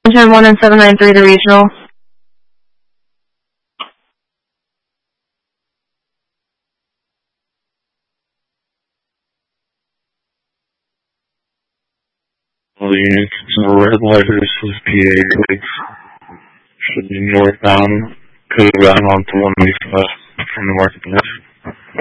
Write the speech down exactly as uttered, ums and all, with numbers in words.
Engine one and seven nine three to regional. All units, no red letters with P A codes. Should be northbound, code down onto one ninety-five from the marketplace.